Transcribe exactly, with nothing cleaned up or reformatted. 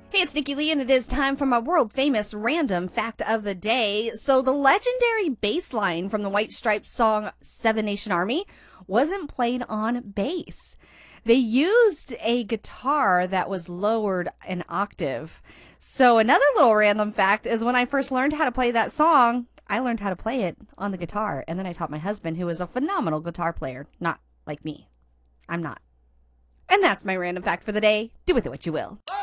Hey, it's Nikki Lee, and it is time for my world-famous random fact of the day. So the legendary bass line from the White Stripes song Seven Nation Army wasn't played on bass. They used a guitar that was lowered an octave. So another little random fact is when I first learned how to play that song, I learned how to play it on the guitar, and then I taught my husband, who is a phenomenal guitar player, not like me. I'm not. And that's my random fact for the day. Do with it what you will.